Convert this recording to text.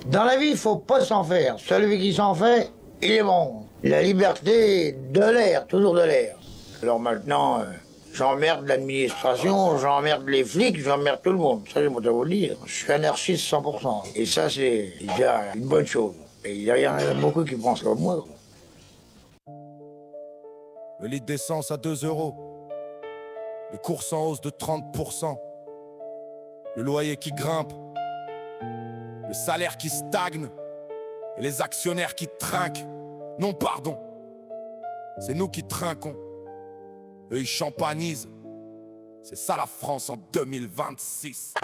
Dans la vie, il faut pas s'en faire. Celui qui s'en fait, il est bon. La liberté de l'air, toujours de l'air. Alors maintenant, j'emmerde l'administration, j'emmerde les flics, j'emmerde tout le monde. Ça, je peux vous le dire. Je suis anarchiste 100%. Et ça, c'est déjà une bonne chose. Et il y en a beaucoup qui pensent comme moi. Le litre d'essence à 2 euros. Les courses en hausse de 30%. Le loyer qui grimpe. Le salaire qui stagne. Et les actionnaires qui trinquent. Non, pardon. C'est nous qui trinquons. Eux, ils champanisent. C'est ça la France en 2026.